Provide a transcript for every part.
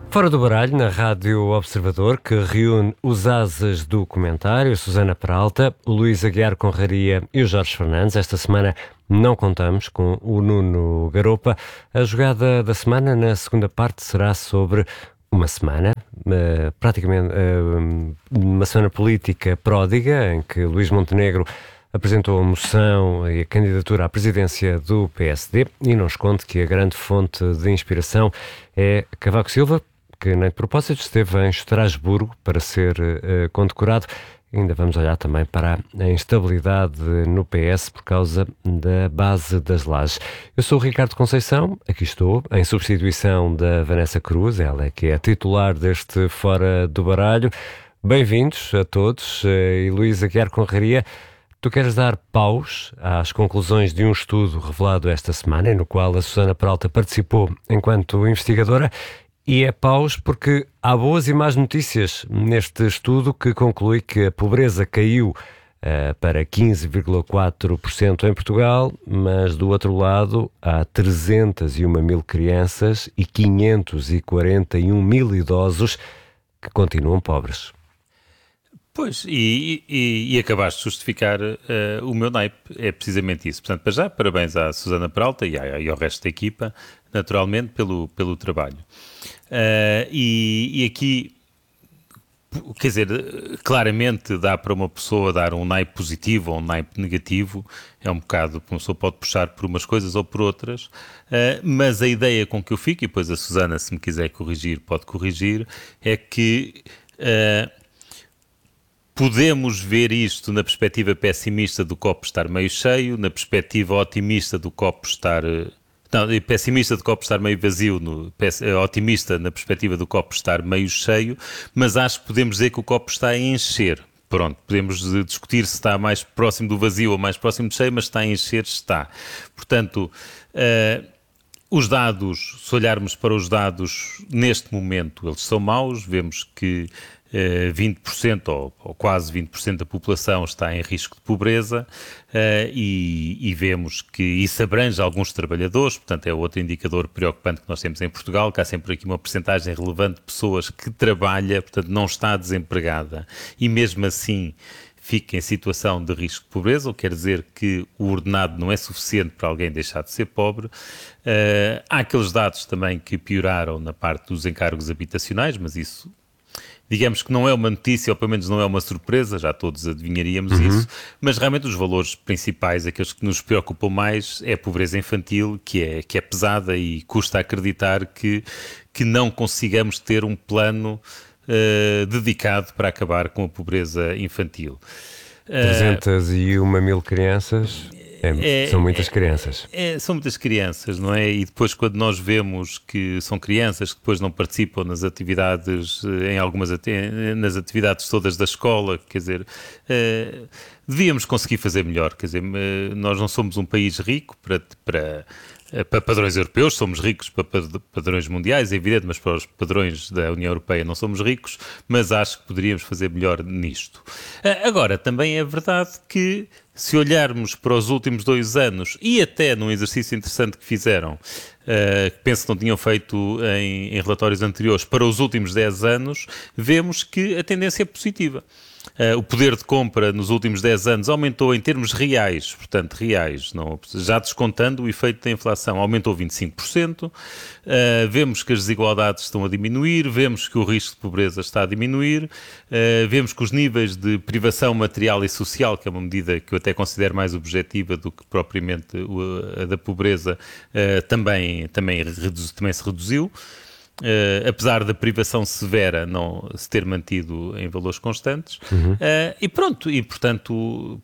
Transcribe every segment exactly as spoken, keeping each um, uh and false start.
Fora do baralho, na Rádio Observador, que reúne os asas do comentário, Susana Peralta, o Luís Aguiar Conraria e o Jorge Fernandes. Esta semana não contamos com o Nuno Garopa. A jogada da semana, na segunda parte, será sobre uma semana, uh, praticamente uh, uma semana política pródiga, em que Luís Montenegro apresentou a moção e a candidatura à presidência do P S D, e não esconde que a grande fonte de inspiração é Cavaco Silva, que nem de propósito esteve em Estrasburgo para ser uh, condecorado. Ainda vamos olhar também para a instabilidade no P S por causa da base das lajes. Eu sou o Ricardo Conceição, aqui estou, em substituição da Vanessa Cruz, ela é que é a titular deste Fora do Baralho. Bem-vindos a todos. E Luís Aguiar Conraria, tu queres dar paus às conclusões de um estudo revelado esta semana, no qual a Susana Peralta participou enquanto investigadora. E é paus porque há boas e más notícias neste estudo, que conclui que a pobreza caiu uh, para quinze vírgula quatro por cento em Portugal, mas do outro lado há trezentas e uma mil crianças e quinhentos e quarenta e um mil idosos que continuam pobres. Pois, e, e, e acabaste de justificar uh, o meu naipe, é precisamente isso. Portanto, para já, parabéns à Susana Peralta e, à, e ao resto da equipa, naturalmente, pelo, pelo trabalho. Uh, e, e aqui, quer dizer, claramente dá para uma pessoa dar um naipe positivo ou um naipe negativo, é um bocado, uma pessoa pode puxar por umas coisas ou por outras, uh, mas a ideia com que eu fico, e depois a Susana, se me quiser corrigir, pode corrigir, é que Uh, podemos ver isto na perspectiva pessimista do copo estar meio cheio, na perspectiva otimista do copo estar... Não, pessimista do copo estar meio vazio, no, otimista na perspectiva do copo estar meio cheio, mas acho que podemos dizer que o copo está a encher. Pronto, podemos discutir se está mais próximo do vazio ou mais próximo do cheio, mas está a encher, está. Portanto, uh, os dados, se olharmos para os dados neste momento, eles são maus, vemos que Uh, vinte por cento ou, ou quase vinte por cento da população está em risco de pobreza uh, e, e vemos que isso abrange alguns trabalhadores, portanto é outro indicador preocupante que nós temos em Portugal, que há sempre aqui uma percentagem relevante de pessoas que trabalha, portanto não está desempregada e mesmo assim fica em situação de risco de pobreza, o que quer dizer que o ordenado não é suficiente para alguém deixar de ser pobre. Uh, há aqueles dados também que pioraram na parte dos encargos habitacionais, mas isso... digamos que não é uma notícia, ou pelo menos não é uma surpresa, já todos adivinharíamos uhum. isso, mas realmente os valores principais, aqueles que nos preocupam mais, é a pobreza infantil, que é, que é pesada e custa acreditar que, que não consigamos ter um plano uh, dedicado para acabar com a pobreza infantil. trezentas e uma mil crianças... É, é, são muitas crianças. É, é, são muitas crianças, não é? E depois quando nós vemos que são crianças que depois não participam nas atividades, em algumas nas atividades todas da escola, quer dizer, é, devíamos conseguir fazer melhor, quer dizer, nós não somos um país rico para... para para padrões europeus, somos ricos para padrões mundiais, é evidente, mas para os padrões da União Europeia não somos ricos, mas acho que poderíamos fazer melhor nisto. Agora, também é verdade que se olharmos para os últimos dois anos e até num exercício interessante que fizeram, uh, que penso que não tinham feito em, em relatórios anteriores, para os últimos dez anos, vemos que a tendência é positiva. Uh, o poder de compra nos últimos dez anos aumentou em termos reais, portanto reais, não, já descontando o efeito da inflação, aumentou vinte e cinco por cento, uh, vemos que as desigualdades estão a diminuir, vemos que o risco de pobreza está a diminuir, uh, vemos que os níveis de privação material e social, que é uma medida que eu até considero mais objetiva do que propriamente a da pobreza, uh, também, também, reduz, também se reduziu. Uh, apesar da privação severa não se ter mantido em valores constantes, uhum. uh, e pronto, e portanto,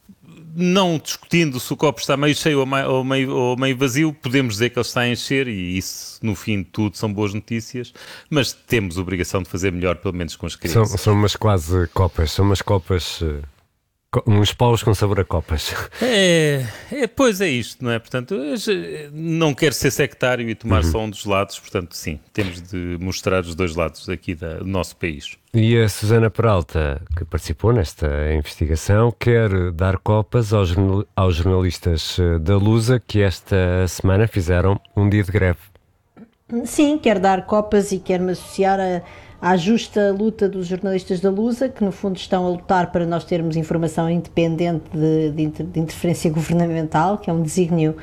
não discutindo se o copo está meio cheio ou meio, ou, meio, ou meio vazio, podemos dizer que ele está a encher, e isso, no fim de tudo, são boas notícias, mas temos obrigação de fazer melhor, pelo menos com as crianças. São, são umas quase copas, são umas copas... Uh... uns paus com sabor a copas. É, é, pois é isto, não é? Portanto, não quero ser sectário e tomar uhum. só um dos lados, portanto, sim, temos de mostrar os dois lados aqui da, do nosso país. E a Susana Peralta, que participou nesta investigação, quer dar copas aos, aos jornalistas da Lusa que esta semana fizeram um dia de greve. Sim, quero dar copas e quero me associar a, à justa luta dos jornalistas da Lusa, que no fundo estão a lutar para nós termos informação independente de, de, inter, de interferência governamental, que é um desígnio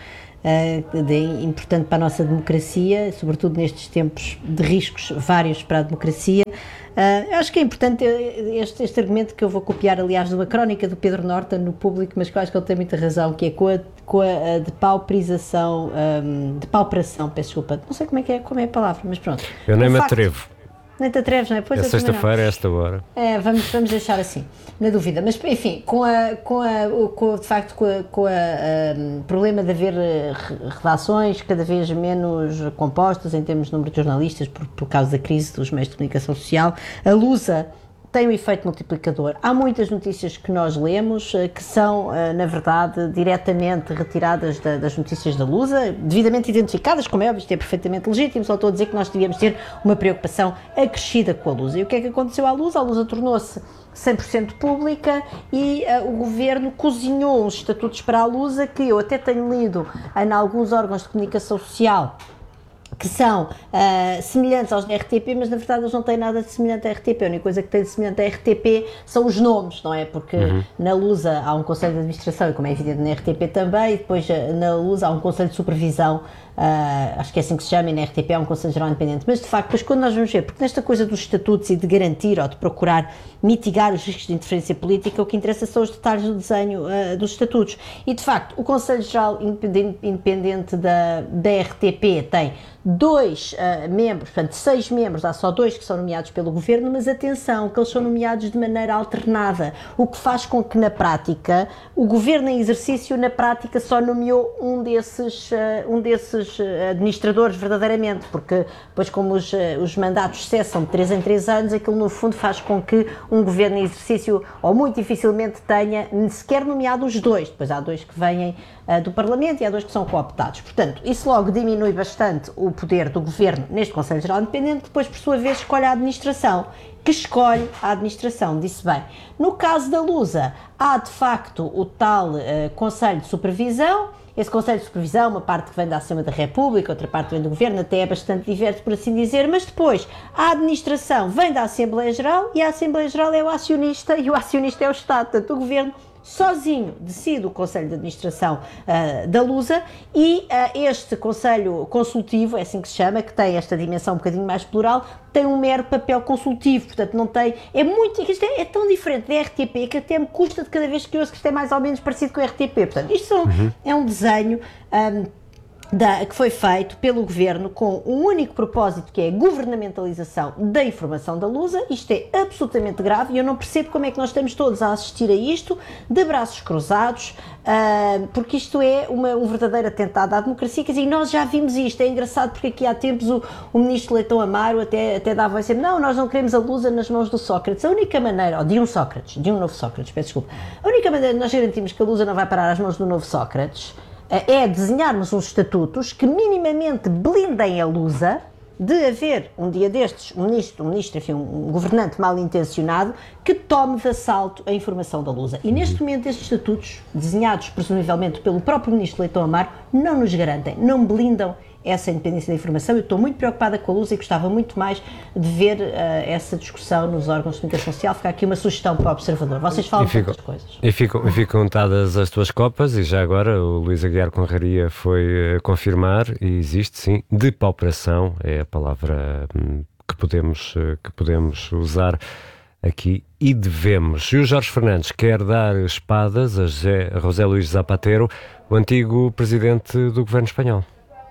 uh, de, importante para a nossa democracia, sobretudo nestes tempos de riscos vários para a democracia. Uh, acho que é importante este, este argumento, que eu vou copiar, aliás, de uma crónica do Pedro Norton no Público, mas que eu acho que ele tem muita razão, que é com a, com a, a depauperização, um, depauperação, peço desculpa, não sei como é que é, como é a palavra, mas pronto. Eu nem o me facto, atrevo. Nem te atreves, não é? Pois é sexta-feira, a esta hora. É, vamos, vamos deixar assim, na dúvida. Mas, enfim, com, a, com, a, com de facto, com o com a, a, problema de haver redações cada vez menos compostas em termos de número de jornalistas por, por causa da crise dos meios de comunicação social, a Lusa tem um efeito multiplicador. Há muitas notícias que nós lemos que são, na verdade, diretamente retiradas da, das notícias da Lusa, devidamente identificadas, como é óbvio, isto é perfeitamente legítimo, só estou a dizer que nós devíamos ter uma preocupação acrescida com a Lusa. E o que é que aconteceu à Lusa? A Lusa tornou-se cem por cento pública e uh, o governo cozinhou uns estatutos para a Lusa que eu até tenho lido em alguns órgãos de comunicação social, que são uh, semelhantes aos da R T P, mas na verdade eles não têm nada de semelhante à R T P. A única coisa que tem de semelhante à R T P são os nomes, não é? Porque uhum. na Lusa há um Conselho de Administração, e como é evidente na R T P também, e depois na Lusa há um Conselho de Supervisão, uh, acho que é assim que se chama, e na R T P há um Conselho Geral Independente. Mas de facto, depois quando nós vamos ver, porque nesta coisa dos estatutos e de garantir ou de procurar mitigar os riscos de interferência política, o que interessa são os detalhes do desenho uh, dos estatutos. E de facto, o Conselho Geral Independente da, da R T P tem dois uh, membros, portanto seis membros, há só dois que são nomeados pelo governo, mas atenção, que eles são nomeados de maneira alternada, o que faz com que na prática, o governo em exercício na prática só nomeou um desses, uh, um desses administradores verdadeiramente, porque depois como os, uh, os mandatos cessam de três em três anos, aquilo no fundo faz com que um governo em exercício, ou muito dificilmente tenha sequer nomeado os dois, depois há dois que vêm uh, do Parlamento e há dois que são cooptados. Portanto, isso logo diminui bastante o poder do governo neste Conselho Geral Independente, que depois por sua vez escolhe a administração, que escolhe a administração, disse bem. No caso da Lusa, há de facto o tal uh, Conselho de Supervisão. Esse Conselho de Supervisão, uma parte que vem da Assembleia da República, outra parte vem do Governo, até é bastante diverso, por assim dizer, mas depois a administração vem da Assembleia Geral e a Assembleia Geral é o acionista e o acionista é o Estado, portanto o Governo sozinho decide o Conselho de Administração uh, da Lusa e uh, este Conselho Consultivo, é assim que se chama, que tem esta dimensão um bocadinho mais plural, tem um mero papel consultivo, portanto não tem, é muito, isto é, é tão diferente da R T P que até me custa de cada vez que ouço que isto é mais ou menos parecido com a R T P, portanto isto são, uhum. é um desenho um, Da, que foi feito pelo Governo com um único propósito, que é a governamentalização da informação da Lusa. Isto é absolutamente grave e eu não percebo como é que nós estamos todos a assistir a isto de braços cruzados, uh, porque isto é uma, um verdadeiro atentado à democracia, quer dizer, e nós já vimos isto. É engraçado porque aqui há tempos o, o ministro Leitão Amaro até, até dava sempre, não, nós não queremos a Lusa nas mãos do Sócrates. A única maneira, ou de um Sócrates, de um novo Sócrates, peço desculpa, a única maneira de nós garantirmos que a Lusa não vai parar às mãos do novo Sócrates é desenharmos uns estatutos que minimamente blindem a Lusa de haver, um dia destes, um ministro, um, ministro, enfim, um governante mal intencionado que tome de assalto a informação da Lusa. E neste momento estes estatutos, desenhados presumivelmente pelo próprio ministro Leitão Amaro, não nos garantem, não blindam essa independência da informação. Eu estou muito preocupada com a Lusa e gostava muito mais de ver uh, essa discussão nos órgãos de comunicação social. Fica aqui uma sugestão para o observador. Vocês falam de outras coisas. E ficam, e ficam dadas as tuas copas e já agora o Luís Aguiar Conraria foi uh, confirmar e existe sim, depauperação, é a palavra hum, que, podemos, uh, que podemos usar aqui e devemos. E o Jorge Fernandes quer dar espadas a José, a José Luís Zapatero, o antigo presidente do governo espanhol.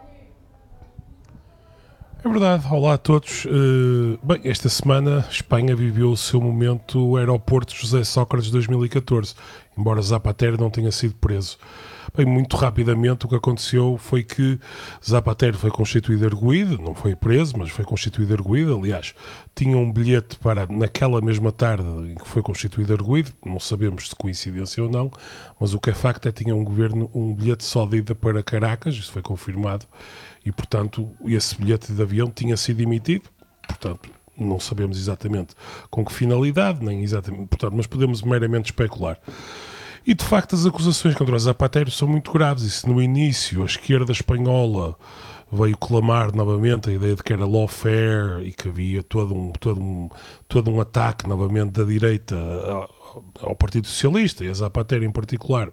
É verdade, olá a todos. Uh, bem, esta semana Espanha viveu o seu momento aeroporto José Sócrates dois mil e catorze, embora Zapatero não tenha sido preso. Bem, muito rapidamente o que aconteceu foi que Zapatero foi constituído arguido, não foi preso, mas foi constituído arguido. Aliás, tinha um bilhete para, naquela mesma tarde em que foi constituído arguido, não sabemos se coincidência ou não, mas o que é facto é que tinha um, governo, um bilhete só de ida para Caracas, isso foi confirmado, e portanto esse bilhete de avião tinha sido emitido, portanto não sabemos exatamente com que finalidade, nem exatamente, portanto, mas podemos meramente especular. E de facto as acusações contra o Zapatero são muito graves, e se no início a esquerda espanhola veio clamar novamente a ideia de que era lawfare e que havia todo um, todo um, todo um ataque novamente da direita ao, ao Partido Socialista e a Zapatero em particular,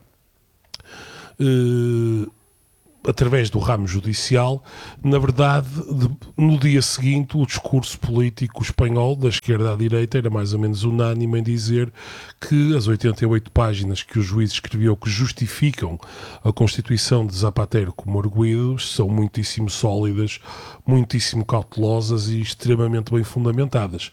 uh, através do ramo judicial. Na verdade, de, no dia seguinte, o discurso político espanhol, da esquerda à direita, era mais ou menos unânime em dizer que as oitenta e oito páginas que o juiz escreveu que justificam a constituição de Zapatero como arguidos são muitíssimo sólidas, muitíssimo cautelosas e extremamente bem fundamentadas.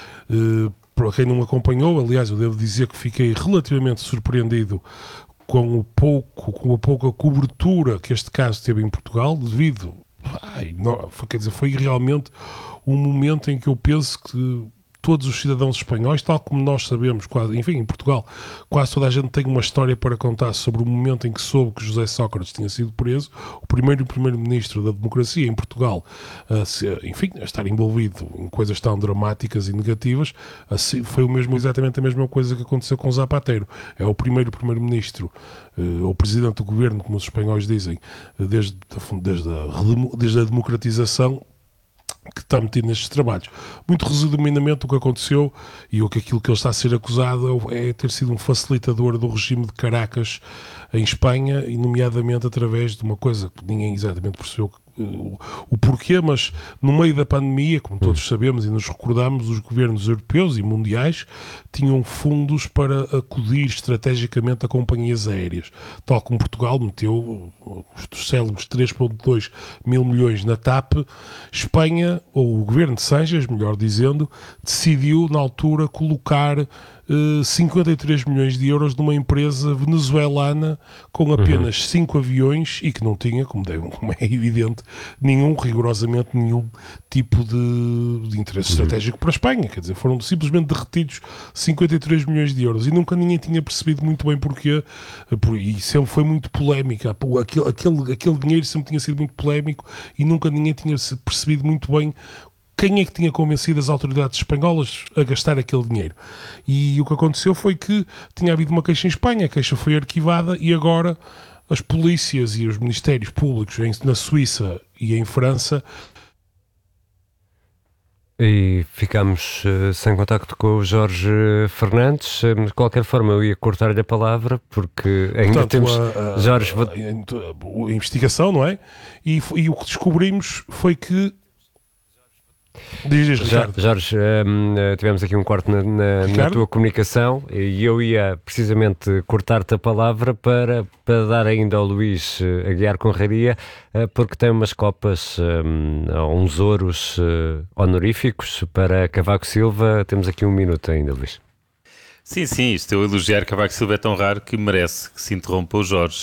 Uh, para quem não acompanhou, aliás, eu devo dizer que fiquei relativamente surpreendido com o pouco, com a pouca cobertura que este caso teve em Portugal, devido, ai, não, quer dizer, foi realmente um momento em que eu penso que todos os cidadãos espanhóis, tal como nós sabemos, quase, enfim, em Portugal, quase toda a gente tem uma história para contar sobre o momento em que soube que José Sócrates tinha sido preso, o primeiro primeiro-ministro da democracia em Portugal, a ser, enfim, a estar envolvido em coisas tão dramáticas e negativas. Assim, foi o mesmo, exatamente a mesma coisa que aconteceu com Zapatero. É o primeiro primeiro-ministro, ou presidente do governo, como os espanhóis dizem, desde, desde, a, desde a democratização, que está metido nestes trabalhos. Muito resumidamente, o que aconteceu e o que aquilo que ele está a ser acusado é ter sido um facilitador do regime de Caracas em Espanha, e nomeadamente através de uma coisa que ninguém exatamente percebeu o, o porquê, mas no meio da pandemia, como todos sabemos e nos recordamos, os governos europeus e mundiais tinham fundos para acudir estrategicamente a companhias aéreas, tal como Portugal meteu os célebres três vírgula dois mil milhões na TAP. Espanha, ou o governo de Sánchez, melhor dizendo, decidiu na altura colocar uh, cinquenta e três milhões de euros numa empresa venezuelana com apenas cinco uhum. aviões e que não tinha, como, deve, como é evidente, nenhum, rigorosamente nenhum tipo de, de interesse uhum. estratégico para a Espanha. Quer dizer, foram simplesmente derretidos cinquenta e três milhões de euros e nunca ninguém tinha percebido muito bem porquê, e sempre foi muito polémica. Aquele, aquele, aquele dinheiro sempre tinha sido muito polémico e nunca ninguém tinha percebido muito bem quem é que tinha convencido as autoridades espanholas a gastar aquele dinheiro. E o que aconteceu foi que tinha havido uma queixa em Espanha, a queixa foi arquivada e agora as polícias e os ministérios públicos na Suíça e em França. E ficamos uh, sem contacto com o Jorge Fernandes. Uh, de qualquer forma, eu ia cortar-lhe a palavra, porque ainda Portanto, temos... A, a, Jorge... a, a, a investigação, não é? E, e o que descobrimos foi que... Diz, diz, Ricardo. Jorge, um, tivemos aqui um corte na, na, na tua comunicação e eu ia precisamente cortar-te a palavra para, para dar ainda ao Luís Aguiar Conraria, porque tem umas copas, um, uns ouros uh, honoríficos para Cavaco Silva. Temos aqui um minuto ainda, Luís. Sim, sim, isto eu elogiar Cavaco Silva é tão raro que merece que se interrompa o Jorge.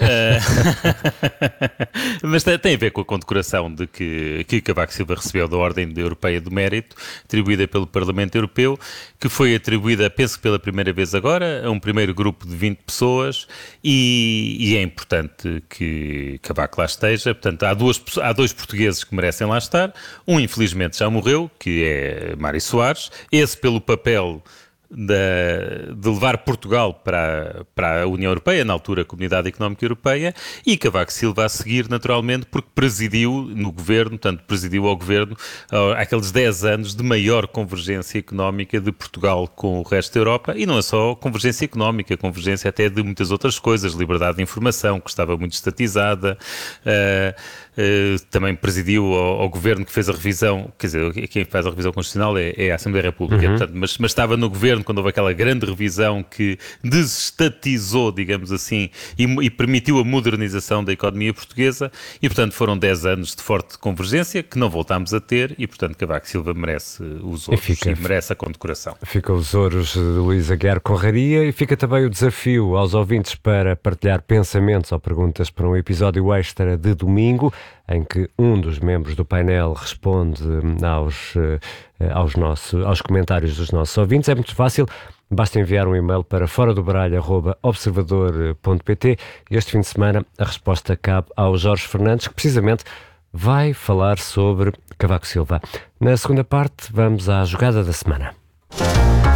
Mas tem a ver com a condecoração de que, que Cavaco Silva recebeu da Ordem Europeia do Mérito, atribuída pelo Parlamento Europeu, que foi atribuída, penso que pela primeira vez agora, a um primeiro grupo de vinte pessoas, e, e é importante que Cavaco lá esteja. Portanto, há, duas, há dois portugueses que merecem lá estar, um infelizmente já morreu, que é Mário Soares, esse pelo papel De, de levar Portugal para, para a União Europeia, na altura a Comunidade Económica Europeia, e Cavaco Silva a seguir, naturalmente, porque presidiu no governo, portanto, presidiu ao governo uh, aqueles dez anos de maior convergência económica de Portugal com o resto da Europa, e não é só convergência económica, convergência até de muitas outras coisas, liberdade de informação, que estava muito estatizada, uh, uh, também presidiu ao, ao governo que fez a revisão, quer dizer, quem faz a revisão constitucional é, é a Assembleia da República, uhum. portanto, mas, mas estava no governo quando houve aquela grande revisão que desestatizou, digamos assim, e, e permitiu a modernização da economia portuguesa, e portanto foram dez anos de forte convergência que não voltámos a ter, e portanto Cavaco Silva merece os ouros e, fica, e merece a condecoração. Fica os ouros de Luís Aguiar Conraria, e fica também o desafio aos ouvintes para partilhar pensamentos ou perguntas para um episódio extra de domingo, em que um dos membros do painel responde aos, aos, nossos, aos comentários dos nossos ouvintes. É muito fácil, basta enviar um e-mail para fora do baralho arroba observador ponto pt, e este fim de semana a resposta cabe ao Jorge Fernandes, que precisamente vai falar sobre Cavaco Silva. Na segunda parte vamos à jogada da semana.